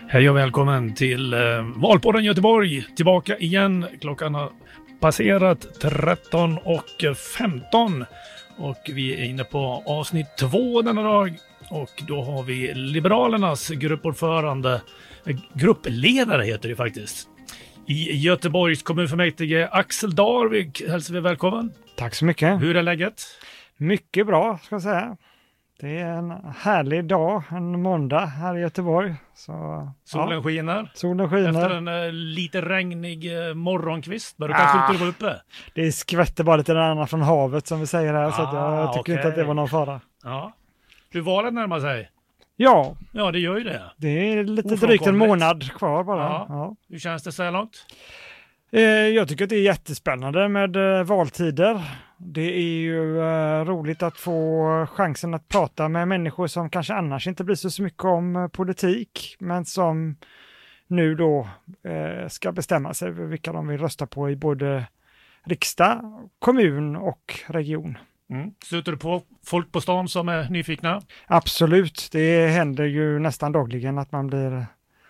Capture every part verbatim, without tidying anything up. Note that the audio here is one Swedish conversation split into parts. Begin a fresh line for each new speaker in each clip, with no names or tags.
Hej och välkommen till eh, Valpodden Göteborg. Tillbaka igen. Klockan har passerat tretton och femton och vi är inne på avsnitt två denna dag. Och då har vi Liberalernas gruppordförande, eh, gruppledare heter det faktiskt, i Göteborgs kommunfullmäktige, Axel Darvik. Hälsar vi välkommen.
Tack så mycket.
Hur är läget?
Mycket bra ska jag säga. Det är en härlig dag, en måndag här i Göteborg. Så,
solen
ja.
skiner.
Solen skiner.
Efter en uh, lite regnig uh, morgonkvist. Men du kanske
ah,
inte vara uppe.
Det skvätter bara lite annan från havet som vi säger här. Ah, så att jag tycker okay. inte att det var någon fara.
Ja. Hur var det närmar sig?
Ja.
Ja, det gör ju det.
Det är lite drygt en månad kvar bara.
Ja.
Ja.
Hur känns det så här långt?
Eh, jag tycker att det är jättespännande med eh, valtider. Det är ju eh, roligt att få chansen att prata med människor som kanske annars inte blir så mycket om eh, politik, men som nu då eh, ska bestämma sig för vilka de vill rösta på i både riksdag, kommun och region.
Mm. Sluter du på folk på stan som är nyfikna?
Absolut, det händer ju nästan dagligen att man blir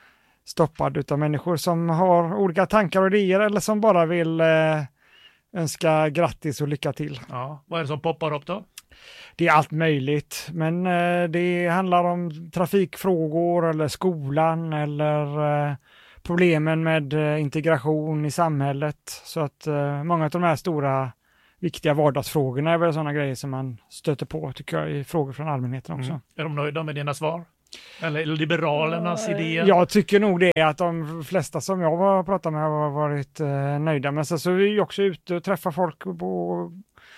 stoppad av människor som har olika tankar och idéer eller som bara vill eh, önska grattis och lycka till.
Ja, vad är det som poppar upp då?
Det är allt möjligt, men eh, det handlar om trafikfrågor eller skolan eller eh, problemen med eh, integration i samhället. Så att eh, många av de här stora viktiga vardagsfrågorna är väl sådana grejer som man stöter på, tycker jag, i frågor från allmänheten också. Mm.
Är de nöjda med dina svar? Eller Liberalernas idéer?
Jag tycker nog det, att de flesta som jag har pratat med har varit eh, nöjda. Men sen så är vi också ute och träffar folk på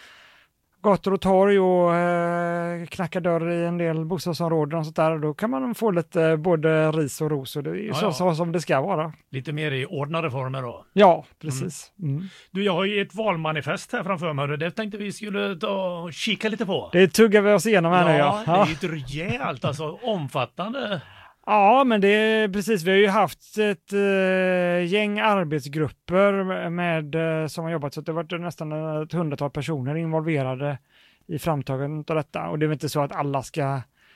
gator och torg och eh, knackar dörr i en del bostadsområden och sånt där. Då kan man få lite både ris och ros, och det är ja, så, ja. så som det ska vara.
Lite mer i ordnade former då?
Ja, precis. Mm. Mm.
Du, jag har ju ett valmanifest här framför mig. Det tänkte vi skulle ta och kika lite på.
Det tuggar vi oss igenom här
ja,
nu. Ja,
det är ju ett rejält, alltså omfattande.
Ja, men det är precis. Vi har ju haft ett uh, gäng arbetsgrupper med, uh, som har jobbat, så det har varit nästan ett hundratal personer involverade i framtagandet av detta. Och det är väl inte så att alla ska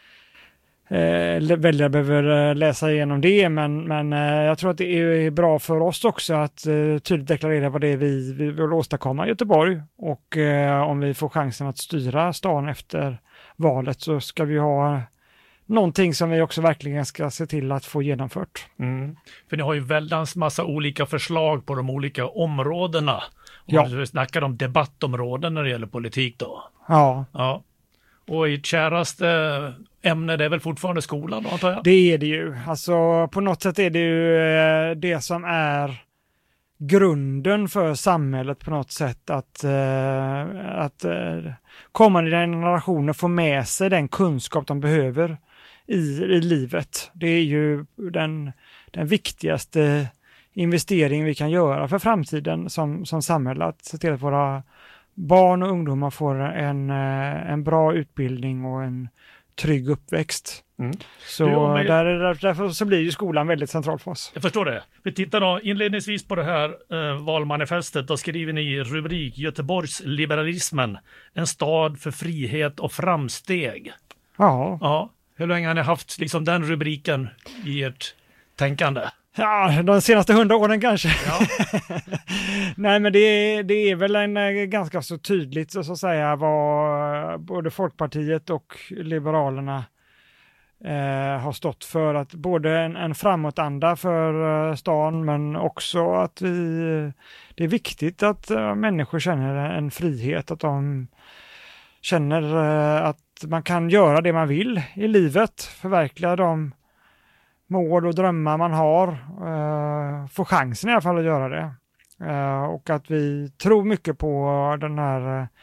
uh, välja behöver läsa igenom det, men, men uh, jag tror att det är bra för oss också att uh, tydligt deklarera vad det är vi, vi vill åstadkomma i Göteborg. Och uh, om vi får chansen att styra stan efter valet, så ska vi ha någonting som vi också verkligen ska se till att få genomfört.
Mm. För ni har ju väldans massa olika förslag på de olika områdena. Och
ja.
Vi snackar om debattområden när det gäller politik då.
Ja.
Ja. Och ert käraste ämne, det är väl fortfarande skolan då, antar jag?
Det är det ju. Alltså på något sätt är det ju det som är grunden för samhället på något sätt, att, att kommande generationer får med sig den kunskap de behöver i, i livet. Det är ju den, den viktigaste investering vi kan göra för framtiden som, som samhälle, att se till att våra barn och ungdomar får en, en bra utbildning och en trygg uppväxt. Mm. Så jo, men... där, där, därför så blir ju skolan väldigt central för oss.
Jag förstår det. Vi tittar då inledningsvis på det här eh, valmanifestet. Då skriver ni rubrik Göteborgs liberalismen, en stad för frihet och framsteg.
Ja.
Ja. Hur länge har ni haft liksom den rubriken i ert tänkande?
Ja, de senaste hundra åren kanske.
Ja.
Nej, men det är, det är väl en ganska så tydligt så att säga vad både Folkpartiet och Liberalerna eh, har stått för. Att både en, en framåtanda för eh, stan, men också att vi, det är viktigt att eh, människor känner en frihet, att de känner eh, att man kan göra det man vill i livet, förverkliga de mål och drömmar man har, uh, få chansen i alla fall att göra det. Uh, och att vi tror mycket på den här uh,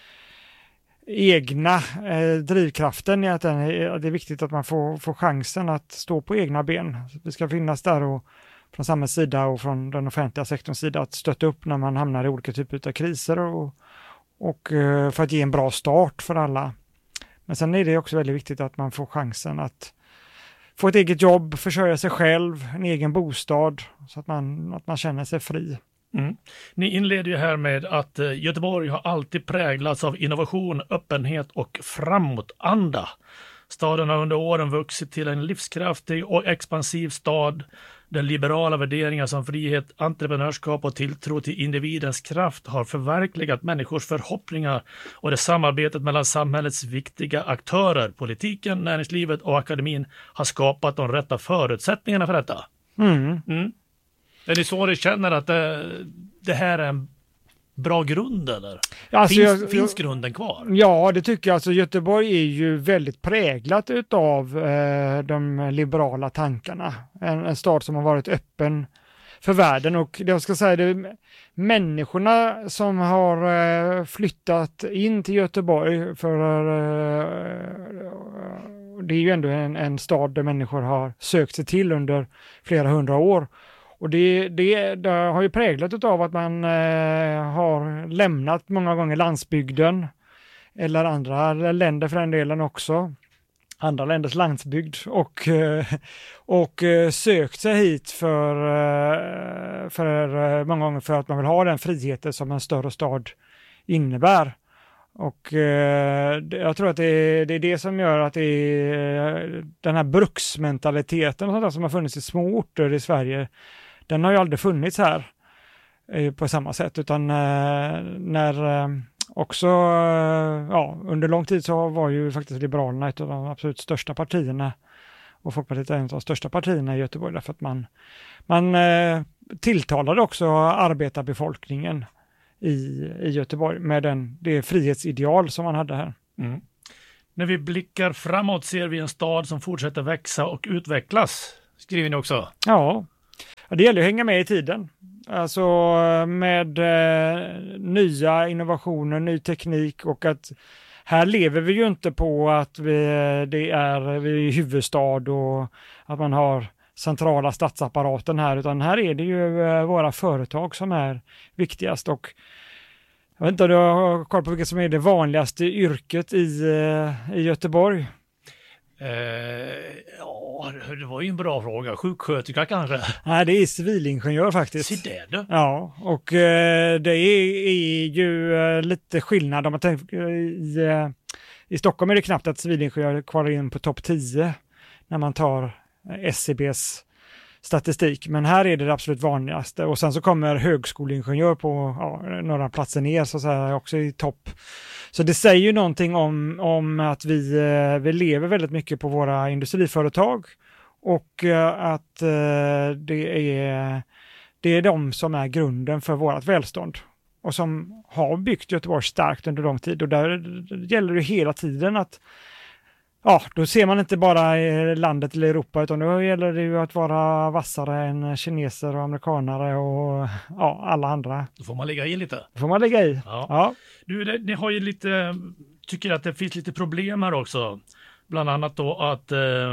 egna uh, drivkraften i att, den är, att det är viktigt att man får, får chansen att stå på egna ben. Vi ska finnas där och från samhällets sida och från den offentliga sektorns sida att stötta upp när man hamnar i olika typer av kriser och, och uh, för att ge en bra start för alla. Men sen är det också väldigt viktigt att man får chansen att få ett eget jobb, försörja sig själv, en egen bostad, så att man, att man känner sig fri.
Mm. Ni inleder ju här med att eh, Göteborg har alltid präglats av innovation, öppenhet och framåtanda. Staden har under åren vuxit till en livskraftig och expansiv stad där liberala värderingar som frihet, entreprenörskap och tilltro till individens kraft har förverkligat människors förhoppningar och det samarbetet mellan samhällets viktiga aktörer, politiken, näringslivet och akademin har skapat de rätta förutsättningarna för detta.
Mm.
Mm. Är det så du känner att det, det här är en bra grund eller?
Alltså,
finns,
jag,
finns grunden kvar?
Ja, det tycker jag. Alltså, Göteborg är ju väldigt präglat utav eh, de liberala tankarna. En, en stad som har varit öppen för världen, och jag ska säga det, människorna som har eh, flyttat in till Göteborg, för eh, det är ju ändå en, en stad där människor har sökt sig till under flera hundra år. Och det, det, det har ju präglat av att man eh, har lämnat många gånger landsbygden, eller andra länder för den delen också, andra länders landsbygd, och, eh, och eh, sökt sig hit för, eh, för många gånger för att man vill ha den friheten som en större stad innebär. Och eh, jag tror att det är, det är det som gör att det är den här bruksmentaliteten och sånt där som har funnits i små orter i Sverige. Den har ju aldrig funnits här eh, på samma sätt, utan eh, när eh, också eh, ja, under lång tid så var ju faktiskt Liberalerna ett av de absolut största partierna, och Folkpartiet är en av de största partierna i Göteborg, därför att man, man eh, tilltalade också arbetarbefolkningen i, i Göteborg med den, det frihetsideal som man hade här.
Mm. När vi blickar framåt ser vi en stad som fortsätter växa och utvecklas, skriver ni också.
Ja. Ja, det gäller att hänga med i tiden. Alltså med eh, nya innovationer, ny teknik, och att här lever vi ju inte på att vi, det är, vi är huvudstad och att man har centrala statsapparaten här, utan här är det ju eh, våra företag som är viktigast. Och jag vet inte om du har koll på vilket som är det vanligaste yrket i, eh, i Göteborg.
Eh, ja, det var ju en bra fråga. Sjuksköterska kanske?
Nej, det är civilingenjör faktiskt.
Se där du.
Ja, och eh, det är, är ju eh, lite skillnad om man tänker i, eh, i Stockholm är det knappt att civilingenjör kvalar in på topp tio när man tar S C B:s statistik, men här är det det absolut vanligaste, och sen så kommer högskoleingenjör på ja, några platser ner så att säga också i topp. Så det säger ju någonting om, om att vi, vi lever väldigt mycket på våra industriföretag, och att det är, det är de som är grunden för vårt välstånd och som har byggt Göteborg starkt under lång tid, och där gäller det hela tiden att ja, då ser man inte bara landet eller Europa, utan då gäller det ju att vara vassare än kineser och amerikanare och ja, alla andra.
Då får man lägga i lite.
Då får man lägga i.
Ja.
Ja.
Du, det, ni har ju lite, tycker att det finns lite problem här också. Bland annat då att eh,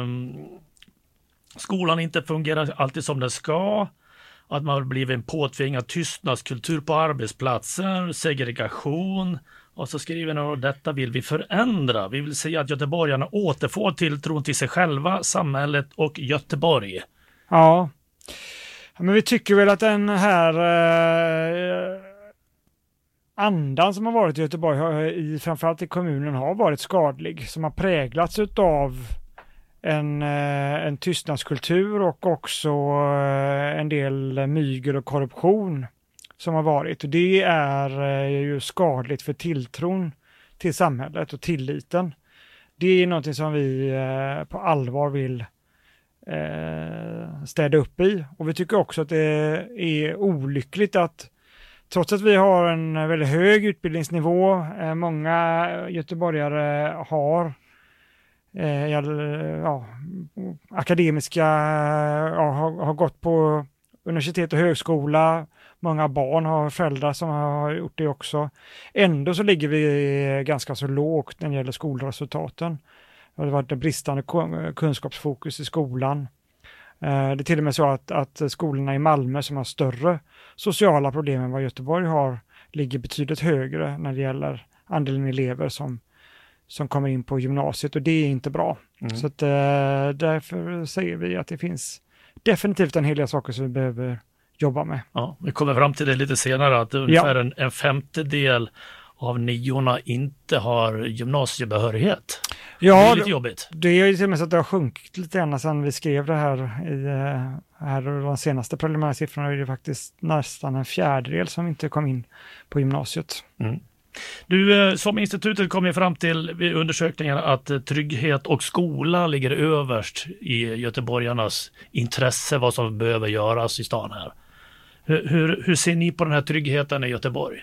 skolan inte fungerar alltid som det ska. Att man har blivit en påtvingad tystnadskultur på arbetsplatser, segregation. Och så skriver ni att detta vill vi förändra. Vi vill se att göteborgarna återfår tilltron till sig själva, samhället och Göteborg.
Ja, men vi tycker väl att den här eh, andan som har varit i Göteborg, har, i, framförallt i kommunen, har varit skadlig. Som har präglats av en, eh, en tystnadskultur och också eh, en del mygel och korruption som har varit. Och det är eh, ju skadligt för tilltron till samhället och tilliten. Det är någonting som vi eh, på allvar vill eh, städa upp i. Och vi tycker också att det är olyckligt att trots att vi har en väldigt hög utbildningsnivå, eh, många göteborgare har eh, ja, akademiska, ja, har, har gått på universitet och högskola. Många barn har föräldrar som har gjort det också. Ändå så ligger vi ganska så lågt när det gäller skolresultaten. Det har varit en bristande kunskapsfokus i skolan. Det är till och med så att, att skolorna i Malmö som har större sociala problem än vad Göteborg har ligger betydligt högre när det gäller andelen elever som, som kommer in på gymnasiet, och det är inte bra. Mm. Så att, därför säger vi att det finns definitivt en hel del saker som vi behöver jobba med.
Ja, vi kommer fram till det lite senare att ungefär ja. en, en femtedel av niorna inte har gymnasiebehörighet.
Ja,
det är lite jobbigt.
Det är ju till och med så att det har sjunkit lite grann sedan vi skrev det här i här de senaste preliminära siffrorna. Är det faktiskt nästan en fjärdedel som inte kom in på gymnasiet.
Mm. Du, som institutet kom ju fram till vid undersökningen att trygghet och skola ligger överst i göteborgarnas intresse, vad som behöver göras i stan här. Hur, hur, hur ser ni på den här tryggheten i Göteborg?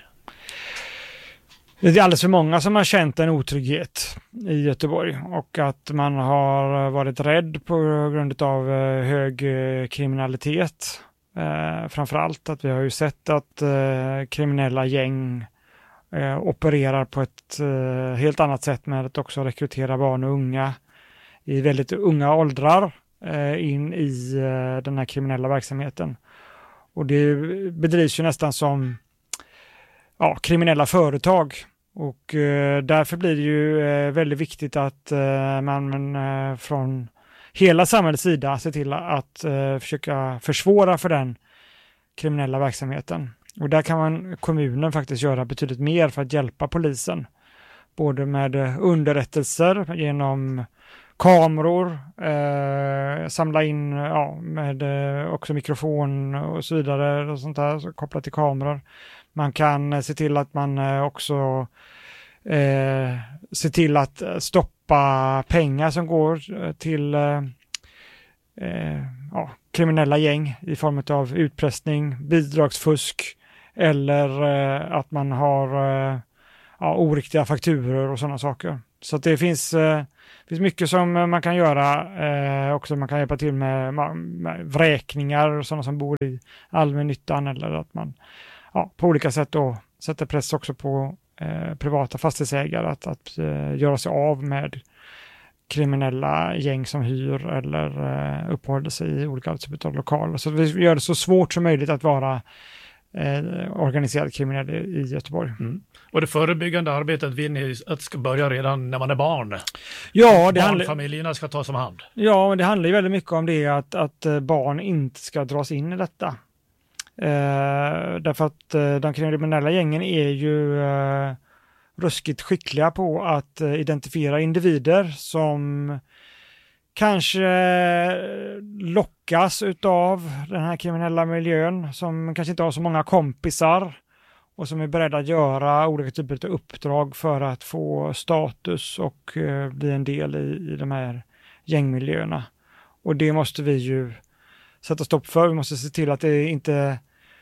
Det är alldeles för många som har känt en otrygghet i Göteborg och att man har varit rädd på grund av hög kriminalitet. Eh, framförallt att vi har ju sett att eh, kriminella gäng eh, opererar på ett eh, helt annat sätt med att också rekrytera barn och unga i väldigt unga åldrar eh, in i eh, den här kriminella verksamheten. Och det bedrivs ju nästan som ja, kriminella företag. Och eh, därför blir det ju eh, väldigt viktigt att eh, man eh, från hela samhällets sida ser till att eh, försöka försvåra för den kriminella verksamheten. Och där kan man, kommunen faktiskt göra betydligt mer för att hjälpa polisen. Både med underrättelser genom kameror, eh, samla in ja, med eh, också mikrofon och så vidare och sånt där så kopplat till kameror. Man kan eh, se till att man eh, också eh, se till att stoppa pengar som går till eh, eh, ja, kriminella gäng i form av utpressning, bidragsfusk eller eh, att man har eh, ja, oriktiga fakturor och sådana saker. Så att det finns, eh, finns mycket som man kan göra. Eh, också man kan hjälpa till med, med vräkningar och sådana som bor i allmännyttan eller att man ja, på olika sätt då sätter press också på eh, privata fastighetsägare att, att eh, göra sig av med kriminella gäng som hyr eller eh, uppehåller sig i olika typer av lokaler. Så vi gör det så svårt som möjligt att vara eh, organiserad kriminell i Göteborg. Mm.
Och det förebyggande arbetet vill ni att ska börja redan när man är barn?
Ja, det
Barnfamiljerna handl- ska tas om hand.
Ja, men det handlar ju väldigt mycket om det att, att barn inte ska dras in i detta. Eh, därför att eh, de kriminella gängen är ju eh, ruskigt skickliga på att eh, identifiera individer som kanske lockas utav den här kriminella miljön, som kanske inte har så många kompisar och som är beredda att göra olika typer av uppdrag för att få status och eh, bli en del i, i de här gängmiljöerna. Och det måste vi ju sätta stopp för. Vi måste se till att det inte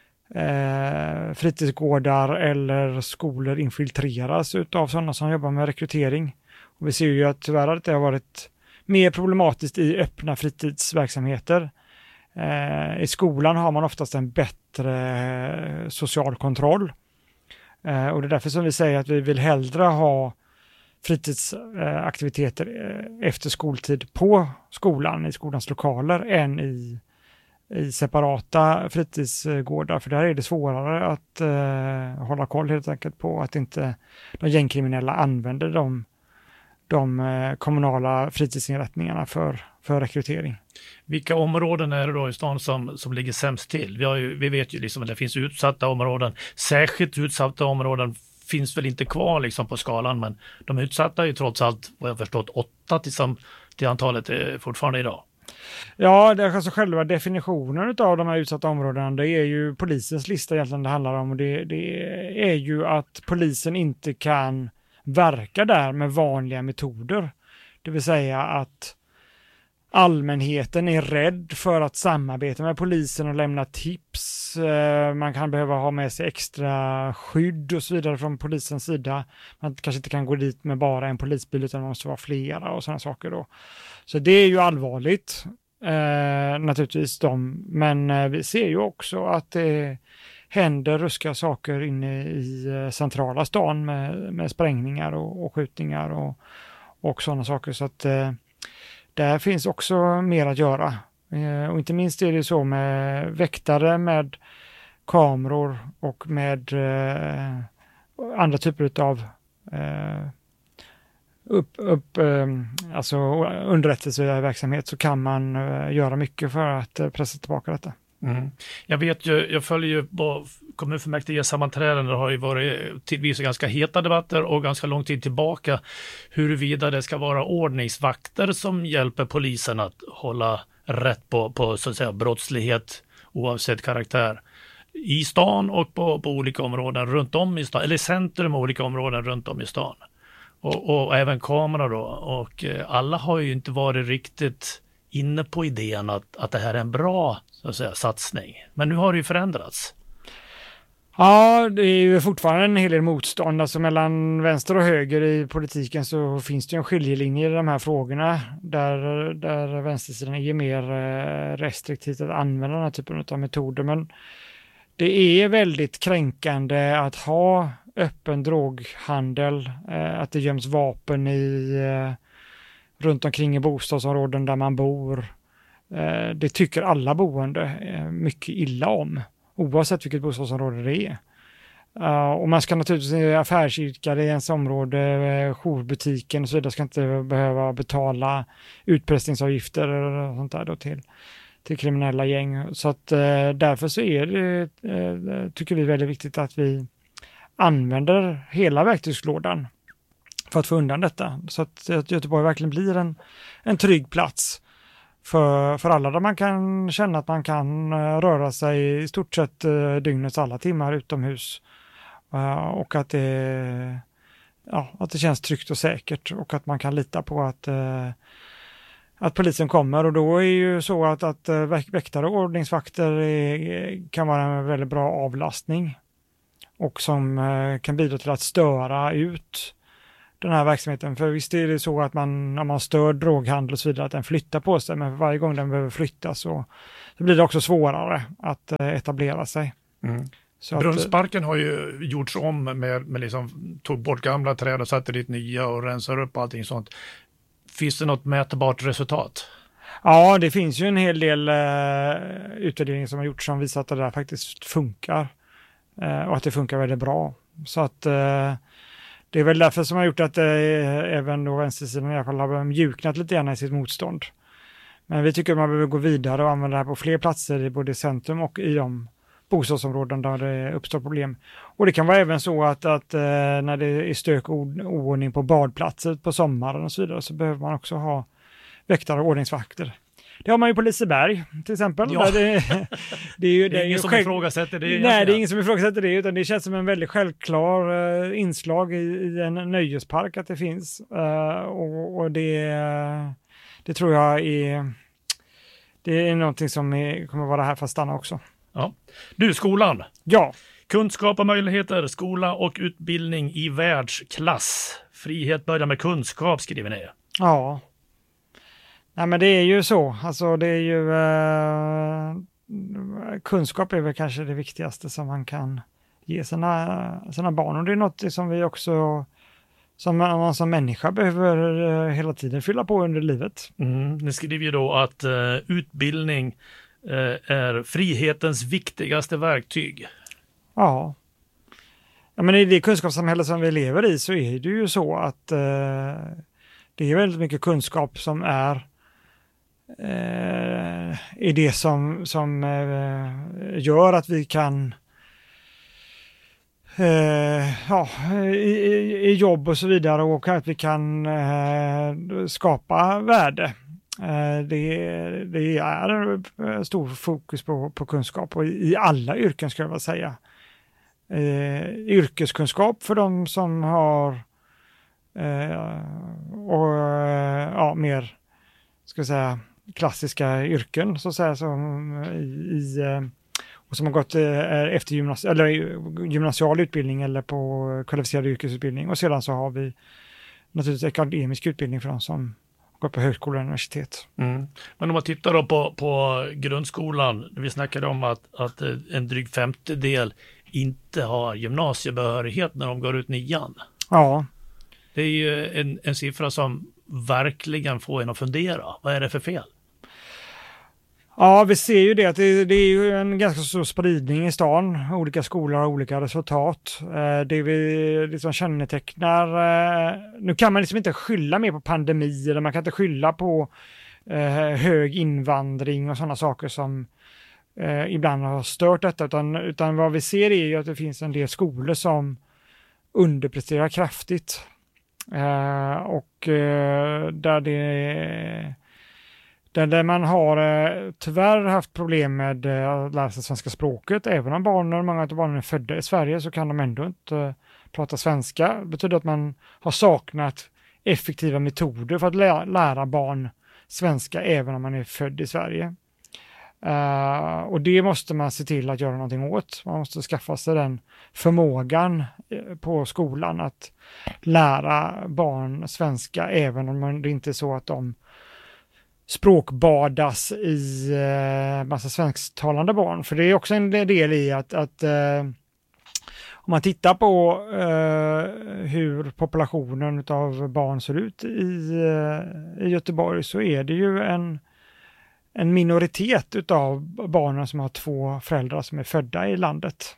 eh, fritidsgårdar eller skolor infiltreras utav sådana som jobbar med rekrytering. Och vi ser ju att tyvärr att det har varit mer problematiskt i öppna fritidsverksamheter. Eh, I skolan har man oftast en bättre social kontroll. Eh, och det är därför som vi säger att vi vill hellre ha fritidsaktiviteter eh, efter skoltid på skolan, i skolans lokaler, än i, i separata fritidsgårdar. För där är det svårare att eh, hålla koll helt enkelt på att inte de gängkriminella använder de, de eh, kommunala fritidsinrättningarna för, för rekrytering.
Vilka områden är det då i stan som, som ligger sämst till? Vi, har ju, vi vet ju liksom att det finns utsatta områden. Särskilt utsatta områden finns väl inte kvar liksom på skalan, men de utsatta är ju trots allt, vad jag förstått, åtta till, som, till antalet är fortfarande idag.
Ja, det är alltså själva definitionen av de här utsatta områdena. Det är ju polisens lista egentligen det handlar om. Och det, det är ju att polisen inte kan verka där med vanliga metoder. Det vill säga att allmänheten är rädd för att samarbeta med polisen och lämna tips. Man kan behöva ha med sig extra skydd och så vidare från polisens sida. Man kanske inte kan gå dit med bara en polisbil utan man måste vara flera och sådana saker då. Så det är ju allvarligt eh, naturligtvis. De. Men eh, vi ser ju också att det händer ruska saker inne i eh, centrala stan med, med sprängningar och, och skjutningar och, och sådana saker. Så att eh, där finns också mer att göra. Eh, och inte minst är det så med väktare, med kameror och med eh, andra typer av eh, upp, upp, eh, alltså underrättelseverksamhet, så kan man eh, göra mycket för att eh, pressa tillbaka detta.
Mm. Jag vet ju, jag följer ju på kommunfullmäktige sammanträden, det har ju varit tidvis ganska heta debatter och ganska lång tid tillbaka huruvida det ska vara ordningsvakter som hjälper polisen att hålla rätt på, på så att säga brottslighet oavsett karaktär i stan och på, på olika områden runt om i stan, eller i centrum och olika områden runt om i stan. Och, och även kameror då, och alla har ju inte varit riktigt inne på idén att, att det här är en bra så att säga, satsning. Men nu har det ju förändrats.
Ja, det är ju fortfarande en hel del motstånd. Alltså mellan vänster och höger i politiken så finns det ju en skiljelinje i de här frågorna där, där vänstersidan är mer restriktivt att använda den här typen av metoder. Men det är väldigt kränkande att ha öppen droghandel, att det göms vapen i runt omkring i bostadsområden där man bor. Det tycker alla boende mycket illa om, oavsett vilket bostadsområde det är. Och man ska naturligtvis, affärsidkare i ens område, jourbutiken och så vidare, ska inte behöva betala utpressningsavgifter och sånt där då till, till kriminella gäng. Så att därför så är det, tycker vi, väldigt viktigt att vi använder hela verktygslådan för att få undan detta. Så att Göteborg verkligen blir en, en trygg plats för, för alla, där man kan känna att man kan röra sig i stort sett dygnets alla timmar utomhus. Och att det, ja, att det känns tryggt och säkert och att man kan lita på att, att polisen kommer. Och då är ju så att, att väktare och ordningsvakter är, kan vara en väldigt bra avlastning och som kan bidra till att störa ut den här verksamheten. För visst är det så att man, om man stör droghandel och så vidare, att den flyttar på sig, men varje gång den behöver flyttas så, så blir det också svårare att eh, etablera sig.
Mm.
Så
Brunnsparken att, har ju gjorts om med, med liksom, tog bort gamla träd och satte dit nya och rensar upp allting sånt. Finns det något mätbart resultat?
Ja, det finns ju en hel del eh, utvärderingar som har gjorts som visar att det där faktiskt funkar eh, och att det funkar väldigt bra. Så att eh, det är väl därför som har gjort att eh, även då vänstersidan i alla fall har mjuknat lite grann i sitt motstånd. Men vi tycker att man behöver gå vidare och använda det här på fler platser i både centrum och i de bostadsområden där det uppstår problem. Och det kan vara även så att, att eh, när det är stök och oordning på badplatser på sommaren och så vidare, så behöver man också ha väktare och ordningsvakter. Det har man ju på Liseberg till exempel.
Ja.
Där det, det är ju,
det är ingen som själv... ifrågasätter det.
Nej, det är ingen som ifrågasätter det, utan det känns som en väldigt självklar uh, inslag i, i en nöjespark att det finns. Uh, och, och det, det tror jag är, det är någonting som är, kommer vara här för att stanna också.
Ja. Du, skolan.
Ja.
Kunskap och möjligheter, skola och utbildning i världsklass. Frihet börjar med kunskap, skriver ni.
Ja. Nej, men det är ju så. Alltså det är ju eh, kunskap är väl kanske det viktigaste som man kan ge sina, sina barn. Och det är något som vi också som man som människa behöver eh, hela tiden fylla på under livet.
Mm, ni skriver ju då att eh, utbildning eh, är frihetens viktigaste verktyg.
Ja. Ja, men i det kunskapssamhälle som vi lever i så är det ju så att eh, det är väldigt mycket kunskap som är eh, är det som, som eh, gör att vi kan eh, ja, i, i jobb och så vidare, och att vi kan eh, skapa värde. Eh, det, det är stor fokus på, på kunskap, och i, i alla yrken skulle jag vilja säga. Eh, yrkeskunskap för de som har eh, och, ja, mer ska jag säga, klassiska yrken så att säga, som i, i, och som har gått eh, efter gymnasi- eller gymnasial utbildning eller på kvalificerad yrkesutbildning, och sedan så har vi naturligtvis akademisk utbildning för de som går på högskola och universitet.
Mm. Men om man tittar då på, på grundskolan, vi snackade om att, att en dryg femtedel inte har gymnasiebehörighet när de går ut nian.
Ja.
Det är ju en, en siffra som verkligen får en att fundera. Vad är det för fel?
Ja, vi ser ju det att det, det är ju en ganska stor spridning i stan. Olika skolor har olika resultat. Det vi liksom kännetecknar, nu kan man liksom inte skylla mer på pandemi, eller man kan inte skylla på hög invandring och sådana saker som eh, ibland har stört detta, utan, utan vad vi ser är ju att det finns en del skolor som underpresterar kraftigt. Eh, och eh, där det där, där man har eh, tyvärr haft problem med eh, att lära sig svenska språket. Även om barnen, många av barnen är födda i Sverige, så kan de ändå inte eh, prata svenska. Det betyder att man har saknat effektiva metoder för att lä- lära barn svenska även om man är född i Sverige. Uh, och det måste man se till att göra någonting åt. Man måste skaffa sig den förmågan på skolan att lära barn svenska även om det inte är så att de språkbadas i uh, massa svensktalande barn. För det är också en del i att, att uh, om man tittar på uh, hur populationen av barn ser ut i, uh, i Göteborg, så är det ju en en minoritet utav barnen som har två föräldrar som är födda i landet.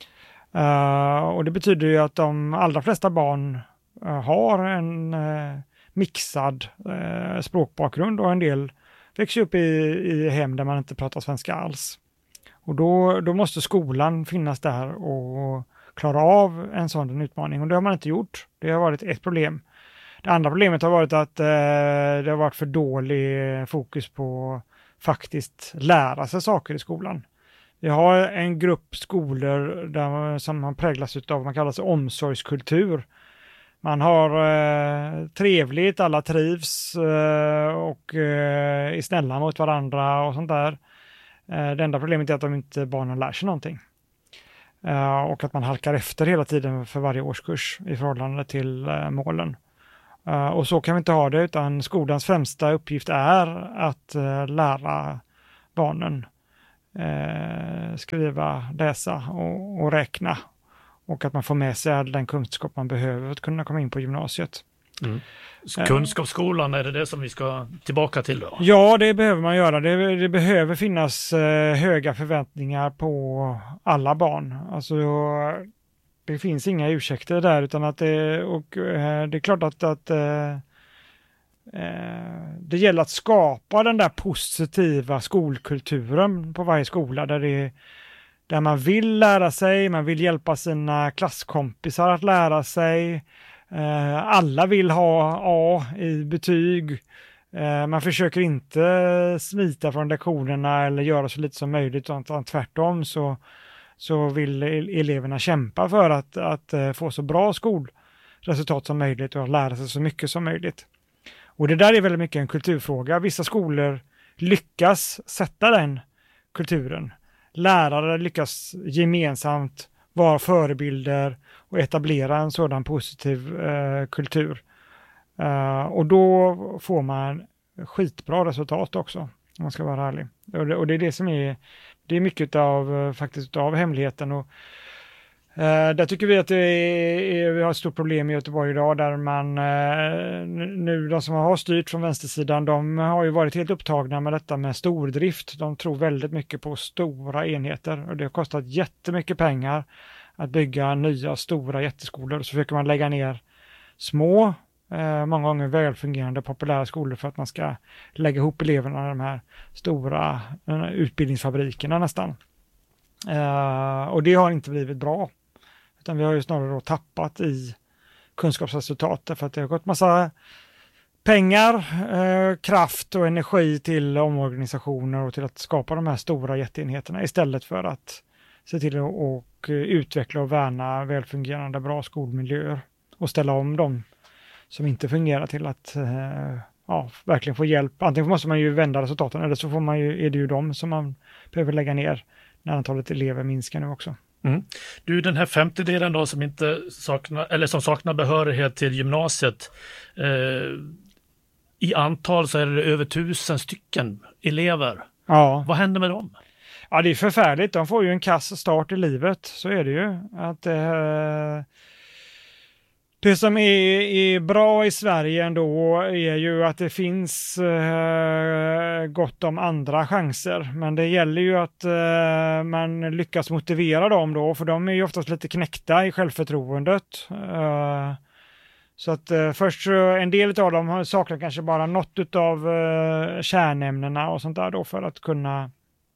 Uh, och det betyder ju att de allra flesta barn uh, har en uh, mixad uh, språkbakgrund, och en del växer upp i, i hem där man inte pratar svenska alls. Och då, då måste skolan finnas där och klara av en sån utmaning, och det har man inte gjort. Det har varit ett problem. Det andra problemet har varit att uh, det har varit för dålig fokus på faktiskt lära sig saker i skolan. Vi har en grupp skolor där, som man präglas av, man kallar sig omsorgskultur. Man har eh, trevligt, alla trivs eh, och eh, är snälla mot varandra och sånt där. Eh, det enda problemet är att de inte barnen lär sig någonting. Eh, och att man halkar efter hela tiden för varje årskurs i förhållande till eh, målen. Uh, och så kan vi inte ha det, utan skolans främsta uppgift är att uh, lära barnen uh, skriva, läsa och, och räkna, och att man får med sig all den kunskap man behöver för att kunna komma in på gymnasiet.
Mm. Kunskapsskolan, är det det som vi ska tillbaka till då?
Ja, det behöver man göra. Det, det behöver finnas uh, höga förväntningar på alla barn. Alltså det finns inga ursäkter där, utan att det, och, eh, det är klart att, att eh, eh, det gäller att skapa den där positiva skolkulturen på varje skola, där, det, där man vill lära sig, man vill hjälpa sina klasskompisar att lära sig. Eh, alla vill ha A i betyg. Eh, man försöker inte smita från lektionerna eller göra så lite som möjligt, utan tvärtom så så vill eleverna kämpa för att, att få så bra skolresultat som möjligt och lära sig så mycket som möjligt. Och det där är väldigt mycket en kulturfråga. Vissa skolor lyckas sätta den kulturen. Lärare lyckas gemensamt vara förebilder och etablera en sådan positiv eh, kultur. Uh, och då får man skitbra resultat också, om man ska vara ärlig. Och det, och det är det som är Det är mycket av, faktiskt av hemligheten, och eh, där tycker vi att det är, vi har ett stort problem i Göteborg idag, där man eh, nu, de som har styrt från vänstersidan, de har ju varit helt upptagna med detta med stordrift. De tror väldigt mycket på stora enheter, och det har kostat jättemycket pengar att bygga nya stora jätteskolor. Så försöker man lägga ner små, Eh, många gånger välfungerande populära skolor för att man ska lägga ihop eleverna i de här stora eh, utbildningsfabrikerna nästan. Eh, och det har inte blivit bra, utan vi har ju snarare då tappat i kunskapsresultat, för att det har gått massa pengar, eh, kraft och energi till omorganisationer och till att skapa de här stora jätteenheterna, istället för att se till att och utveckla och värna välfungerande bra skolmiljöer och ställa om dem som inte fungerar till att eh, ja, verkligen få hjälp. Antingen måste man ju vända resultaten, eller så får man ju, är det ju de som man behöver lägga ner när antalet elever minskar nu också.
Mm. Du, den här femtedelen då som inte saknar, eller som saknar behörighet till gymnasiet, eh, i antal så är det över tusen stycken elever.
Ja.
Vad händer med dem?
Ja, det är förfärligt. De får ju en kass start i livet, så är det ju. Att eh, Det som är, är bra i Sverige ändå är ju att det finns eh, gott om andra chanser. Men det gäller ju att eh, man lyckas motivera dem då, för de är ju oftast lite knäckta i självförtroendet. Eh, så att eh, först en del av dem saknar kanske bara något av eh, kärnämnena och sånt där då, för att kunna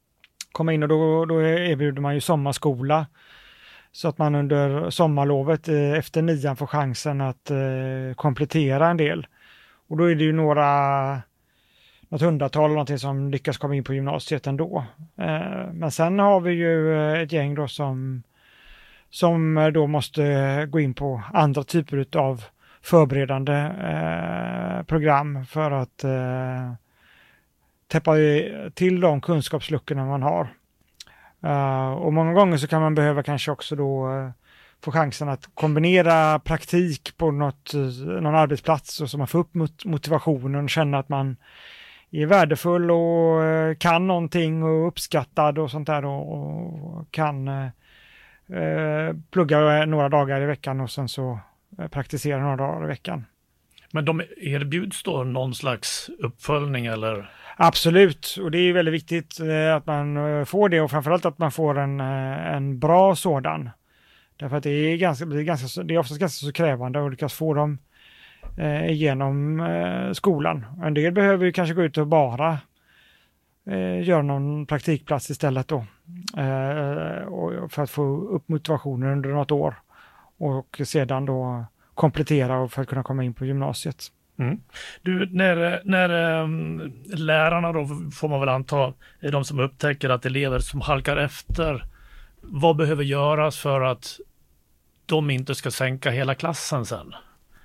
komma in och då, då erbjuder man ju sommarskola. Så att man under sommarlovet eh, efter nian får chansen att eh, komplettera en del. Och då är det ju några, något hundratal eller någonting som lyckas komma in på gymnasiet ändå. Eh, men sen har vi ju ett gäng då som, som då måste gå in på andra typer av förberedande eh, program för att eh, täppa till de kunskapsluckorna man har. Uh, och många gånger så kan man behöva kanske också då uh, få chansen att kombinera praktik på något, uh, någon arbetsplats och så man får upp mot motivationen och känna att man är värdefull och uh, kan någonting och uppskattad och sånt där och, och kan uh, uh, plugga några dagar i veckan och sen så uh, praktisera några dagar i veckan.
Men de erbjuds då någon slags uppföljning eller?
Absolut, och det är väldigt viktigt eh, att man eh, får det och framförallt att man får en, eh, en bra sådan. Därför att det är, ganska, det är, ganska, det är oftast ganska så krävande och lyckas få dem eh, igenom eh, skolan. En del behöver ju kanske gå ut och bara eh, göra någon praktikplats istället då. Eh, och för att få upp motivationen under något år och sedan då komplettera och för att kunna komma in på gymnasiet.
Mm. Du, när, när um, lärarna då får man väl anta är de som upptäcker att elever som halkar efter, vad behöver göras för att de inte ska sänka hela klassen sen?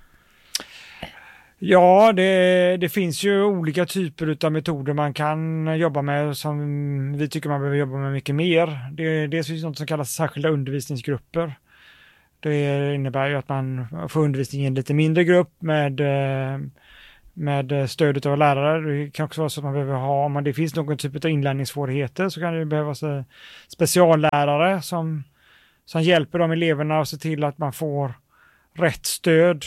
Ja, det, det finns ju olika typer av metoder man kan jobba med som vi tycker man behöver jobba med mycket mer. Det, det finns något som kallas särskilda undervisningsgrupper. Det innebär ju att man får undervisning i en lite mindre grupp med, med stöd av lärare. Det kan också vara så att man behöver ha, om det finns någon typ av inlärningssvårigheter så kan det behövas speciallärare som, som hjälper de eleverna och ser till att man får rätt stöd.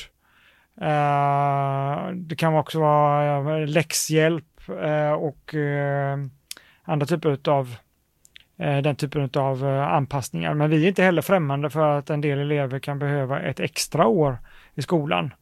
Det kan också vara läxhjälp och andra typer av den typen av anpassningar. Men vi är inte heller främmande för att en del elever kan behöva ett extra år i skolan.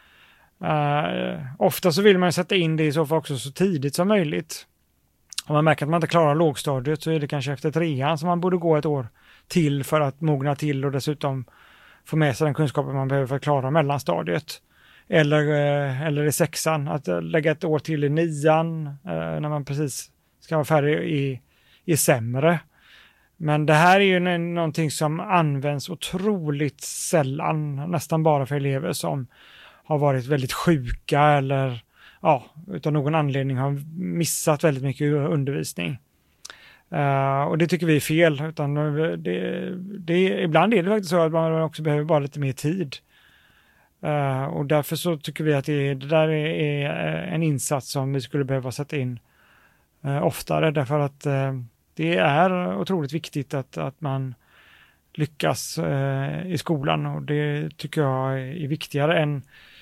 Uh, ofta så vill man sätta in det i så fall också så tidigt som möjligt. Om man märker att man inte klarar lågstadiet så är det kanske efter trean som man borde gå ett år till för att mogna till och dessutom få med sig den kunskapen man behöver för att klara mellanstadiet. Eller, uh, eller i sexan, att uh, lägga ett år till i nian uh, när man precis ska vara färdig i, i sämre. Men det här är ju någonting som används otroligt sällan, nästan bara för elever som har varit väldigt sjuka eller ja, utav någon anledning har missat väldigt mycket undervisning. Uh, och det tycker vi är fel. Utan det, det, ibland är det faktiskt så att man också behöver bara lite mer tid. Uh, och därför så tycker vi att det, det där är, är en insats som vi skulle behöva sätta in uh, oftare. Därför att uh, det är otroligt viktigt att, att man lyckas uh, i skolan. Och det tycker jag är viktigare än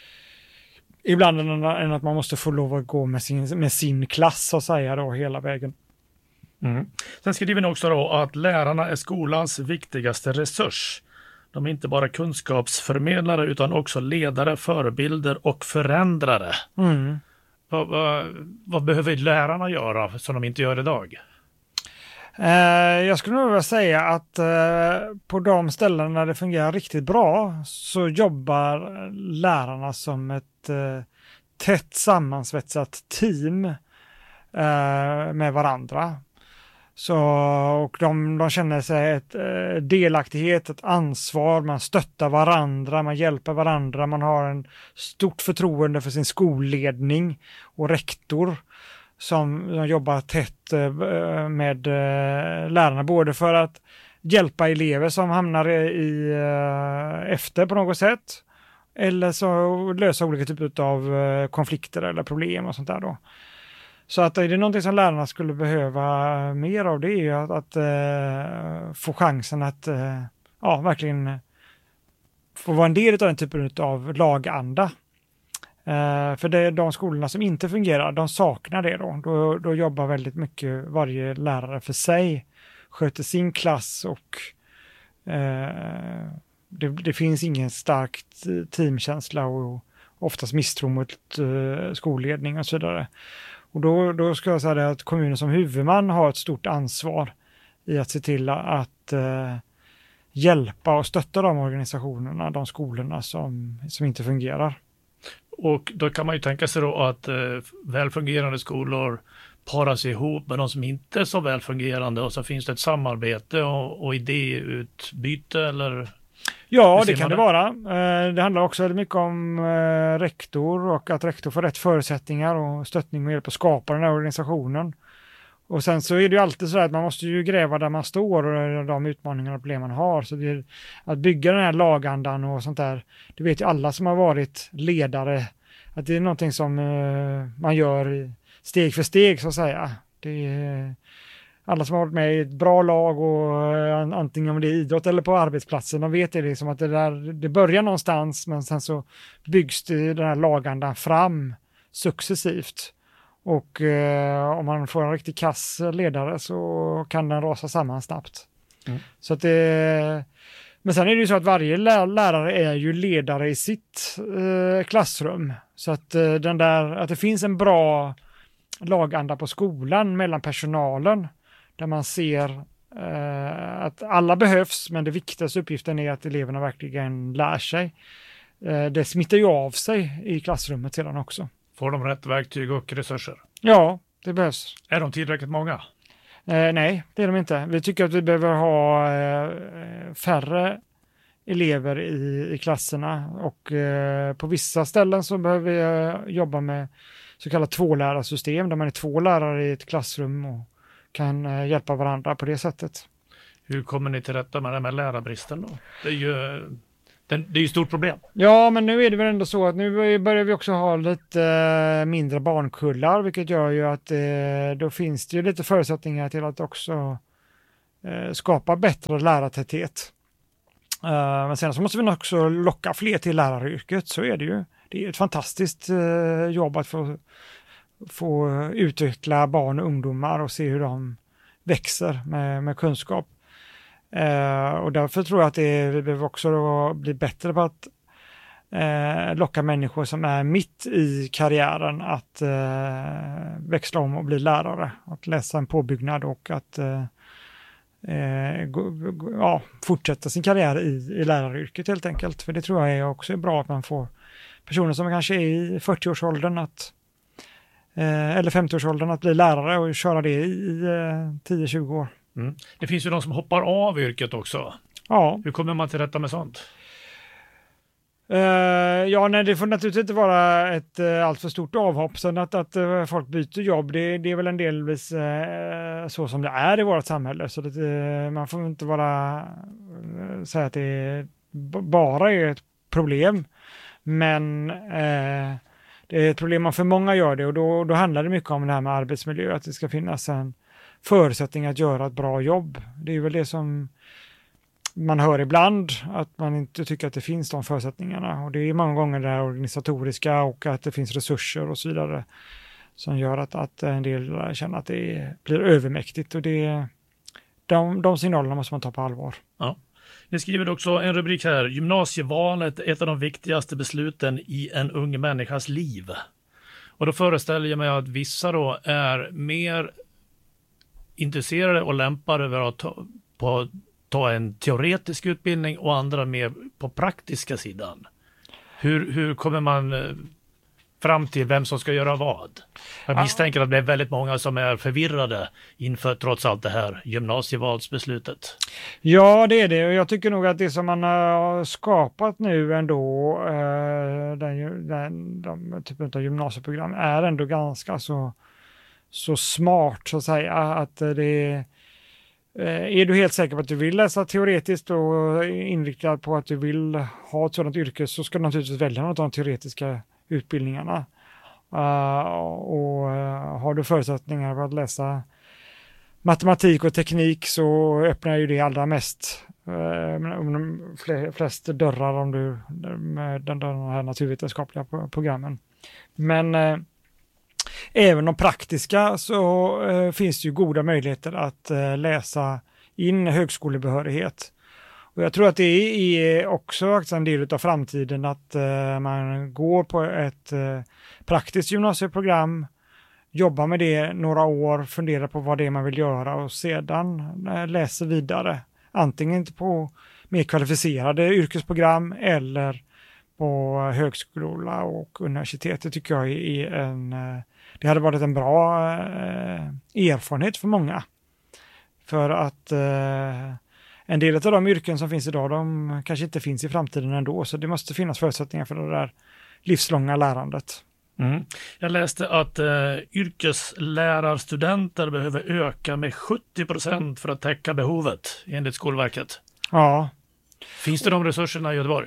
ibland än, än att man måste få lov att gå med sin, med sin klass så att säga då hela vägen.
Mm. Sen skriver ni också då att lärarna är skolans viktigaste resurs. De är inte bara kunskapsförmedlare utan också ledare, förebilder och förändrare.
Mm.
Vad, vad, vad behöver lärarna göra som de inte gör idag?
Eh, jag skulle nog vilja säga att eh, på de ställen där det fungerar riktigt bra så jobbar lärarna som ett eh, tätt sammansvetsat team eh, med varandra. Så, och de, de känner sig ett eh, delaktighet, ett ansvar, man stöttar varandra, man hjälper varandra, man har en stort förtroende för sin skolledning och rektor som, som jobbar tätt eh, med eh, lärarna, både för att hjälpa elever som hamnar i eh, efter på något sätt eller så lösa olika typer av eh, konflikter eller problem och sånt där då. Så att är det någonting som lärarna skulle behöva mer av, det är ju att, att uh, få chansen att uh, ja, verkligen få vara en del av den typen av laganda. Uh, för det är de skolorna som inte fungerar, de saknar det då. Då, då jobbar väldigt mycket varje lärare för sig, sköter sin klass och uh, det, det finns ingen stark teamkänsla och oftast misstro mot uh, skolledning och så vidare. Och då, då ska jag säga att kommunen som huvudman har ett stort ansvar i att se till att eh, hjälpa och stötta de organisationerna, de skolorna som, som inte fungerar.
Och då kan man ju tänka sig då att eh, välfungerande skolor paras ihop med de som inte är så välfungerande och så finns det ett samarbete och, och idéutbyte eller?
Ja, det kan det vara. Det handlar också väldigt mycket om rektor och att rektor får rätt förutsättningar och stöttning och hjälp att skapa den här organisationen. Och sen så är det ju alltid så att man måste ju gräva där man står och de utmaningar och problem man har. Så det är att bygga den här lagandan och sånt där, det vet ju alla som har varit ledare, att det är någonting som man gör steg för steg så att säga. Det är alla som har varit med i ett bra lag och antingen om det är idrott eller på arbetsplatsen, de vet det liksom att det där, det börjar någonstans men sen så byggs det den här lagandan fram successivt. Och eh, om man får en riktigt kass ledare så kan den rasa samman snabbt. Mm. Så att det, men sen är det ju så att varje lärare är ju ledare i sitt eh, klassrum. Så att, eh, den där, att det finns en bra laganda på skolan mellan personalen där man ser eh, att alla behövs men det viktigaste uppgiften är att eleverna verkligen lär sig. Eh, det smittar ju av sig i klassrummet sedan också.
Får de rätt verktyg och resurser?
Ja, det behövs.
Är de tillräckligt många?
Eh, nej, det är de inte. Vi tycker att vi behöver ha eh, färre elever i, i klasserna och eh, på vissa ställen så behöver vi eh, jobba med så kallat tvålärarsystem där man är två lärare i ett klassrum och kan eh, hjälpa varandra på det sättet.
Hur kommer ni till rätta med den här lärarbristen då? Det är ju Den, det är ju ett stort problem.
Ja, men nu är det väl ändå så att nu börjar vi också ha lite eh, mindre barnkullar, vilket gör ju att eh, då finns det ju lite förutsättningar till att också eh, skapa bättre lärartäthet. Uh, men sen så måste vi också locka fler till läraryrket, så är det ju. Det är ett fantastiskt uh, jobb att få, få utveckla barn och ungdomar och se hur de växer med, med kunskap. Uh, och därför tror jag att det, vi behöver också bli bättre på att uh, locka människor som är mitt i karriären att uh, växla om och bli lärare. Att läsa en påbyggnad och att uh, uh, go, go, ja, fortsätta sin karriär i, i läraryrket helt enkelt. För det tror jag är också bra att man får personer som kanske är i fyrtioårsåldern att, uh, eller femtioårsåldern att bli lärare och köra det i, i uh, tio tjugo år.
Mm. Det finns ju de som hoppar av yrket också.
Ja.
Hur kommer man till rätta med sånt?
Uh, ja, nej, det får naturligtvis inte vara ett uh, allt för stort avhopp. Så att, att uh, folk byter jobb, det, det är väl en delvis uh, så som det är i vårt samhälle. Så att, uh, man får inte bara uh, säga att det b- bara är ett problem. Men uh, det är ett problem om för många gör det. Och då, då handlar det mycket om det här med arbetsmiljö. Att det ska finnas en förutsättning att göra ett bra jobb. Det är väl det som man hör ibland, att man inte tycker att det finns de förutsättningarna. Och det är många gånger det här organisatoriska och att det finns resurser och så vidare som gör att, att en del känner att det blir övermäktigt. Och det, de, de signalerna måste man ta på allvar.
Ja. Ni skriver också en rubrik här: gymnasievalet är ett av de viktigaste besluten i en ung människas liv. Och då föreställer jag mig att vissa då är mer intresserade och lämpade över att ta, på, ta en teoretisk utbildning och andra mer på praktiska sidan. Hur, hur kommer man fram till vem som ska göra vad? Jag misstänker att det är väldigt många som är förvirrade inför trots allt det här gymnasievalsbeslutet.
Ja, det är det. Och jag tycker nog att det som man har skapat nu ändå, eh, den, den, den typen av gymnasieprogram är ändå ganska så så smart så att säga, att det är, är du helt säker på att du vill läsa teoretiskt och inriktad på att du vill ha ett sådant yrke, så ska du naturligtvis välja något av de teoretiska utbildningarna. Uh, och uh, har du förutsättningar för att läsa matematik och teknik, så öppnar ju det allra mest uh, flest dörrar om du med den, den här naturvetenskapliga programmen. Men uh, även de praktiska så uh, finns det ju goda möjligheter att uh, läsa in högskolebehörighet. Och jag tror att det är också en del av framtiden att uh, man går på ett uh, praktiskt gymnasieprogram jobba med det några år, fundera på vad det är man vill göra och sedan eh, läser vidare. Antingen på mer kvalificerade yrkesprogram eller på högskola och universitet. Det tycker jag är en, det hade varit en bra eh, erfarenhet för många. För att eh, en del av de yrken som finns idag, de kanske inte finns i framtiden ändå. Så det måste finnas förutsättningar för det där livslånga lärandet.
Mm. Jag läste att eh, yrkeslärarstudenter behöver öka med sjuttio procent för att täcka behovet enligt Skolverket.
Ja.
Finns det de resurserna i Göteborg?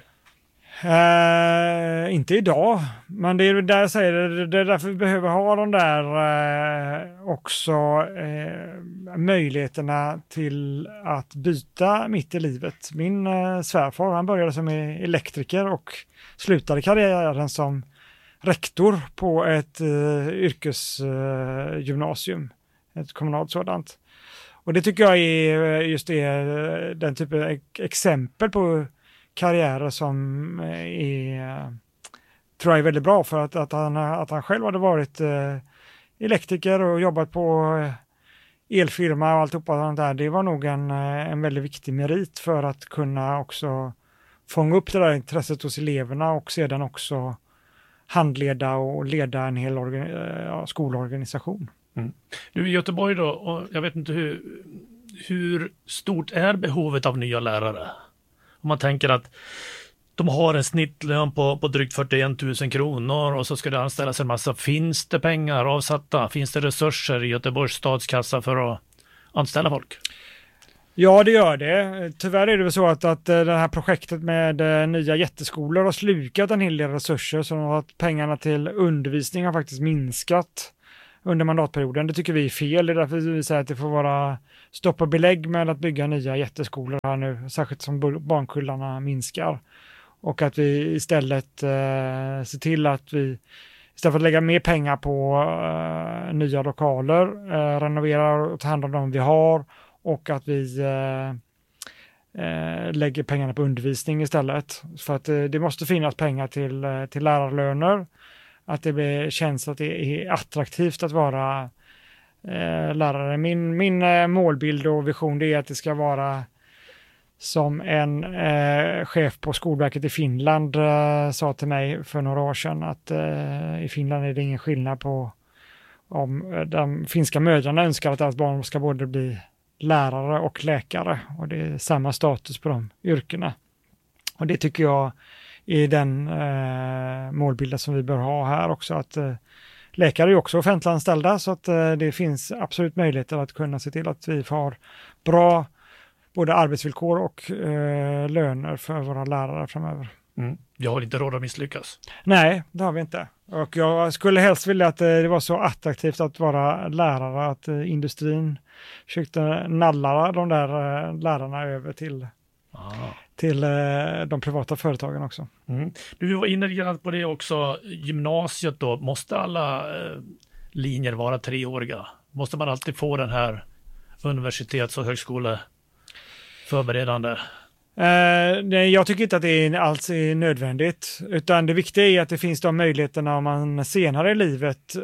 Eh, inte idag, men det är där jag säger det, det är därför vi behöver ha de där eh, också eh, möjligheterna till att byta mitt i livet. Min eh, svärfar, han började som elektriker och slutade karriären som rektor på ett eh, yrkesgymnasium, eh, ett kommunalt sådant. Och det tycker jag är just det, den typen av exempel på karriärer som är, tror jag är väldigt bra för att, att, han, att han själv hade varit eh, elektriker och jobbat på elfirma och alltihopa sånt där. Det var nog en, en väldigt viktig merit för att kunna också fånga upp det där intresset hos eleverna och sedan också handleda och leda en hel organ, ja, skolorganisation.
Mm. Du i Göteborg då, och jag vet inte hur, hur stort är behovet av nya lärare? Om man tänker att de har en snittlön på, på drygt fyrtioen tusen kronor och så ska det anställas en massa. Finns det pengar avsatta? Finns det resurser i Göteborgs stadskassa för att anställa folk?
Ja, det gör det. Tyvärr är det väl så att, att det här projektet med uh, nya jätteskolor har slukat en hel del resurser så att pengarna till undervisning har faktiskt minskat under mandatperioden. Det tycker vi är fel. Det är därför vi säger att det får vara stopp och belägg med att bygga nya jätteskolor här nu, särskilt som barnkullarna minskar. Och att vi istället uh, ser till att vi istället för att lägga mer pengar på uh, nya lokaler, uh, renoverar och tar hand om dem vi har. Och att vi eh, eh, lägger pengarna på undervisning istället. För att eh, det måste finnas pengar till, eh, till lärarlöner. Att det blir, känns att det är attraktivt att vara eh, lärare. Min, min eh, målbild och vision det är att det ska vara som en eh, chef på Skolverket i Finland eh, sa till mig för några år sedan. Att eh, i Finland är det ingen skillnad på om de finska mödrarna önskar att deras barn ska både bli lärare och läkare och det är samma status på de yrkena. Och det tycker jag är den eh, målbilden som vi bör ha här också. Att eh, läkare är också offentliganställda så att eh, det finns absolut möjligheter att kunna se till att vi får bra både arbetsvillkor och eh, löner för våra lärare framöver.
Mm. Jag har inte råd att misslyckas.
Nej, det har vi inte. Och jag skulle helst vilja att det var så attraktivt att vara lärare att industrin försökte nalla de där lärarna över till, ah. till de privata företagen också.
Mm. Du var inne på det också, gymnasiet då, måste alla eh, linjer vara treåriga? Måste man alltid få den här universitets- och högskoleförberedande?
Uh, nej, jag tycker inte att det är alls är nödvändigt, utan det viktiga är att det finns de möjligheterna om man senare i livet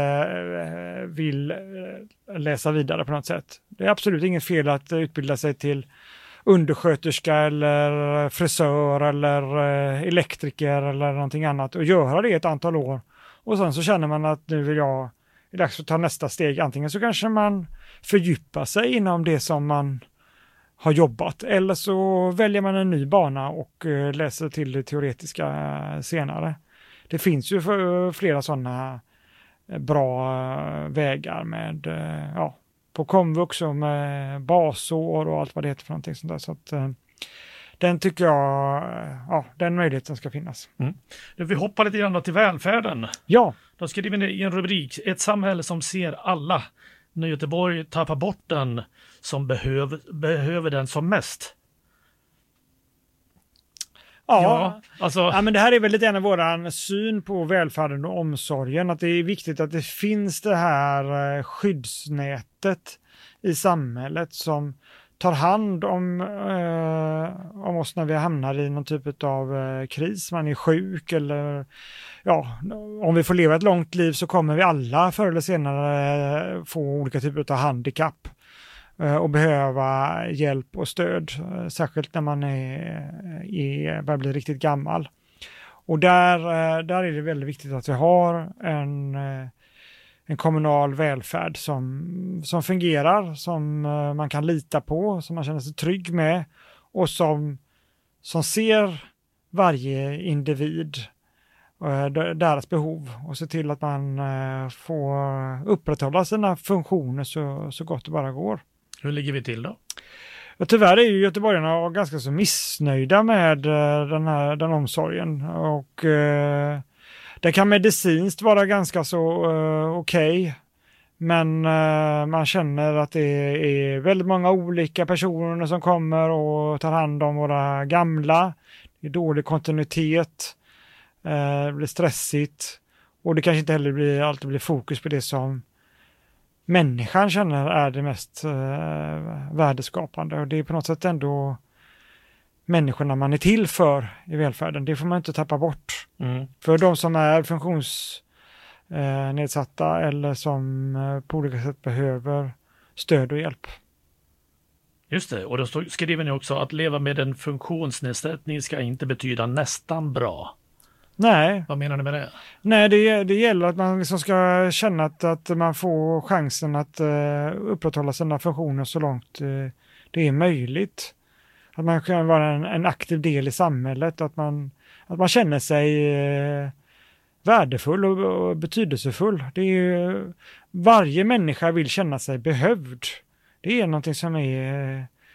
uh, vill uh, läsa vidare på något sätt. Det är absolut inget fel att utbilda sig till undersköterska eller frisör eller uh, elektriker eller någonting annat och göra det ett antal år och sen så känner man att nu vill jag, det är dags att ta nästa steg. Antingen så kanske man fördjupar sig inom det som man har jobbat eller så väljer man en ny bana och uh, läser till det teoretiska uh, senare. Det finns ju för, flera sådana uh, bra uh, vägar med uh, ja, på komvux och med basår och allt vad det heter för någonting sånt där. Så att, uh, den tycker jag, uh, ja, den möjligheten ska finnas.
Mm. Vi hoppar lite grann till välfärden.
Ja.
Då skriver ni i en rubrik, ett samhälle som ser alla. När Göteborg tappar bort den som behöver, behöver den som mest.
Ja,
ja, alltså...
ja, men det här är väl lite grann våran syn på välfärden och omsorgen. Att det är viktigt att det finns det här skyddsnätet i samhället som tar hand om, eh, om oss när vi hamnar i någon typ av eh, kris, man är sjuk eller ja, om vi får leva ett långt liv så kommer vi alla förr eller senare eh, få olika typer av handikapp eh, och behöva hjälp och stöd, eh, särskilt när man är, är, börjar bli riktigt gammal. Och där, eh, där är det väldigt viktigt att vi har en eh, en kommunal välfärd som, som fungerar, som uh, man kan lita på, som man känner sig trygg med och som, som ser varje individ, uh, deras behov och ser till att man uh, får upprätthålla sina funktioner så, så gott det bara går.
Hur ligger vi till då?
Och tyvärr är ju göteborgarna ganska så missnöjda med uh, den här den omsorgen och uh, det kan medicinskt vara ganska så uh, okej, okay. Men uh, man känner att det är väldigt många olika personer som kommer och tar hand om våra gamla. Det är dålig kontinuitet, uh, det blir stressigt och det kanske inte heller blir, alltid blir fokus på det som människan känner är det mest uh, värdeskapande. Och det är på något sätt ändå människorna man är till för i välfärden. Det får man inte tappa bort. Mm. För de som är funktionsnedsatta eh, eller som eh, på olika sätt behöver stöd och hjälp.
Just det, och då skriver ni också att leva med en funktionsnedsättning ska inte betyda nästan bra.
Nej.
Vad menar ni med det?
Nej, det, det gäller att man liksom ska känna att, att man får chansen att uh, upprätthålla sina funktioner så långt uh, det är möjligt. Att man kan vara en, en aktiv del i samhället, att man, att man känner sig eh, värdefull och, och betydelsefull. Det är ju, varje människa vill känna sig behövd. Det är någonting som är,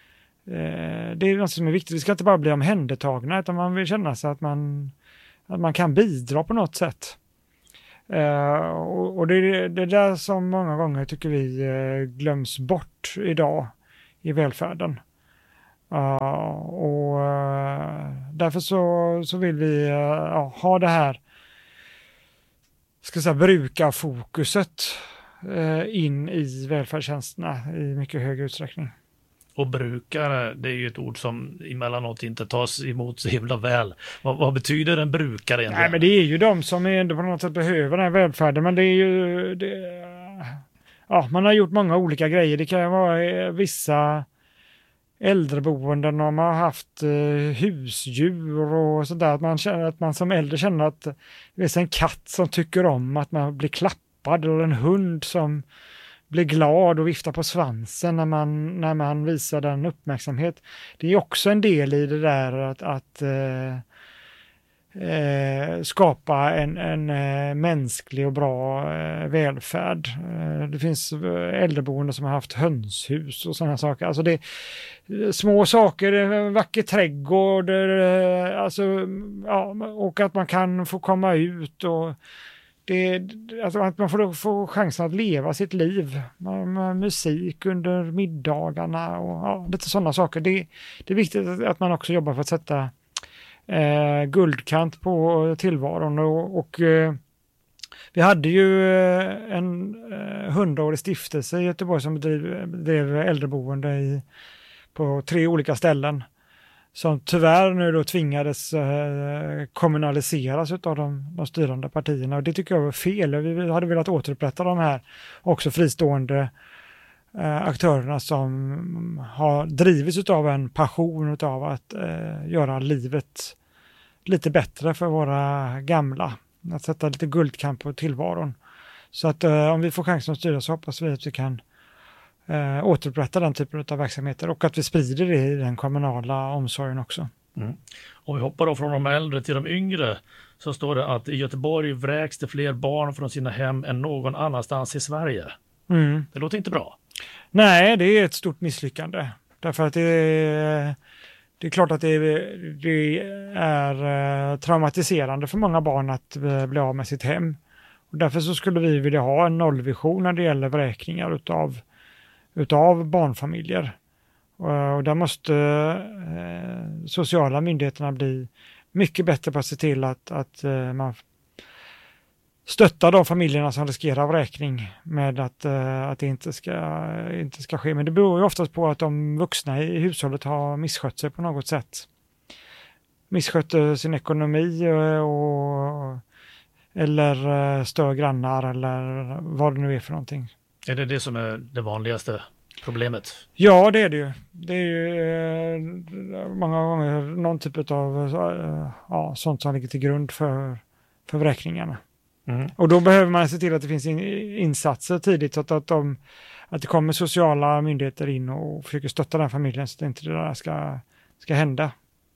eh, det är något som är viktigt. Vi ska inte bara bli omhändertagna, utan man vill känna sig att man, att man kan bidra på något sätt. Eh, och och det är det där som många gånger tycker vi eh, glöms bort idag i välfärden. Uh, och uh, därför så, så vill vi uh, ha det här ska säga, brukarfokuset uh, in i välfärdstjänsterna i mycket högre utsträckning.
Och brukare, det är ju ett ord som emellanåt inte tas emot så himla väl. Vad, vad betyder en brukare egentligen?
Nej, men det är ju de som ändå på något sätt behöver den här välfärden, men det är ju det, ja, man har gjort många olika grejer. Det kan vara vissa äldreboenden och man har haft eh, husdjur och sådär, att man känner att man som äldre känner att det är en katt som tycker om att man blir klappad eller en hund som blir glad och viftar på svansen när man, när man visar den uppmärksamhet. Det är också en del i det där att, att eh, eh, skapa en, en eh, mänsklig och bra eh, välfärd. Eh, det finns äldreboende som har haft hönshus och sådana saker. Alltså det små saker, en vacker trädgård, eh, alltså, ja, och att man kan få komma ut och det, alltså att man får, får chansen att leva sitt liv med, med musik under middagarna och ja, lite sådana saker. Det, det är viktigt att man också jobbar för att sätta eh, guldkant på tillvaron och, och eh, vi hade ju en eh, hundraårig stiftelse i Göteborg som bedrev, bedrev äldreboende i, på tre olika ställen som tyvärr nu då tvingades eh, kommunaliseras av de, de styrande partierna. Och det tycker jag var fel. Vi hade velat återupprätta de här också fristående eh, aktörerna som har drivits av en passion av att eh, göra livet lite bättre för våra gamla. Att sätta lite guldkant på tillvaron. Så att eh, om vi får chansen att styra så hoppas vi att vi kan Eh, återupprätta den typen av verksamheter och att vi sprider det i den kommunala omsorgen också.
Mm. Och vi hoppar då från de äldre till de yngre, så står det att i Göteborg vräks det fler barn från sina hem än någon annanstans i Sverige. Mm. Det låter inte bra.
Nej, det är ett stort misslyckande. Därför att det är, det är klart att det är, det är traumatiserande för många barn att bli av med sitt hem. Och därför så skulle vi vilja ha en nollvision när det gäller vräkningar utav utav barnfamiljer. Och, och där måste eh, sociala myndigheterna bli mycket bättre på att se till att, att eh, man stötta de familjerna som riskerar vräkning med att, uh, att det inte ska, inte ska ske. Men det beror ju oftast på att de vuxna i hushållet har misskött sig på något sätt. Misskötte sin ekonomi och, eller stör grannar eller vad det nu är för någonting.
Är det det som är det vanligaste problemet?
Ja, det är det ju. Det är ju eh, många gånger någon typ av eh, ja, sånt som ligger till grund för, för vräkningarna. Mm. Och då behöver man se till att det finns in, insatser tidigt så att, att, de, att det kommer sociala myndigheter in och försöker stötta den familjen så att inte det där ska, ska hända.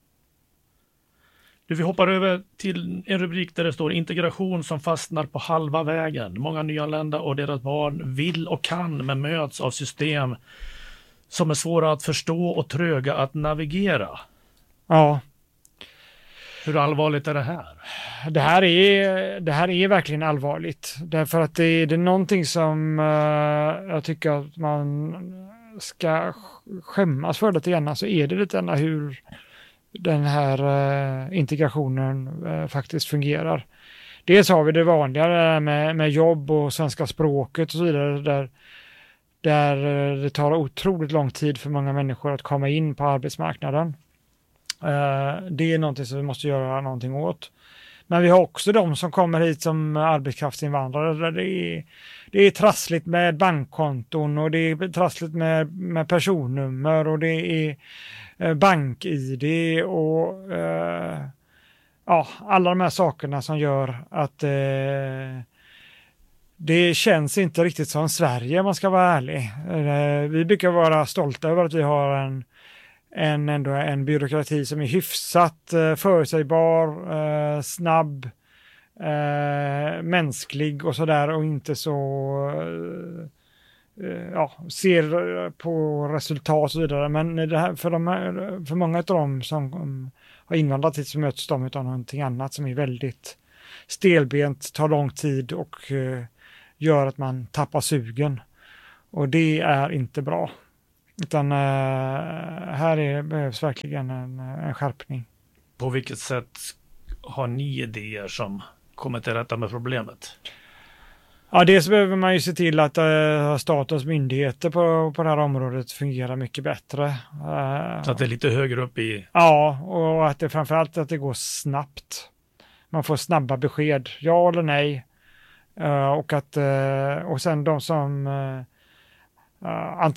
Du, vi hoppar över till en rubrik där det står integration som fastnar på halva vägen. Många nyanlända och deras barn vill och kan men möts av system som är svåra att förstå och tröga att navigera.
Ja.
Hur allvarligt är det här?
Det här är, det här är verkligen allvarligt. Därför att det är, det är någonting som uh, jag tycker att man ska skämmas för lite grann. Så är det lite grann hur den här uh, integrationen uh, faktiskt fungerar. Dels har vi det vanliga med, med jobb och svenska språket och så vidare där, där uh, det tar otroligt lång tid för många människor att komma in på arbetsmarknaden. Uh, det är någonting som vi måste göra någonting åt. Men vi har också de som kommer hit som arbetskraftsinvandrare där det är, det är trassligt med bankkonton och det är trassligt med, med personnummer och det är eh, bank-I D och eh, ja, alla de här sakerna som gör att eh, det känns inte riktigt som Sverige om man ska vara ärlig. Eh, vi brukar vara stolta över att vi har en En, ändå en byråkrati som är hyfsat eh, förutsägbar, eh, snabb, eh, mänsklig och sådär och inte så eh, ja, ser på resultat och så vidare. Men det här, för, de, för många av dem som um, har invandrat hit så möts de av någonting annat som är väldigt stelbent, tar lång tid och eh, gör att man tappar sugen. Och det är inte bra. Utan uh, här är, behövs verkligen en, en skärpning.
På vilket sätt har ni idéer som kommer till rätta med problemet?
Ja, dels behöver man ju se till att uh, statens myndigheter på, på det här området fungerar mycket bättre. Uh,
Så att det är lite högre upp i...
Ja, och att det framförallt att det går snabbt. Man får snabba besked, ja eller nej. Uh, och, att, uh, och sen de som... Uh, Uh,